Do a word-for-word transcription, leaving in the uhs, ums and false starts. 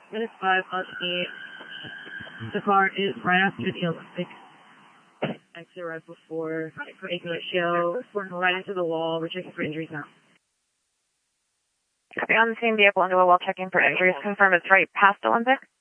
Minutes five on the the car is right after the Olympics. Exit right before making a show, going right into the wall. We're checking for injuries now. Copy on the same vehicle into a wall, checking for injuries. Confirm it's right past Olympic.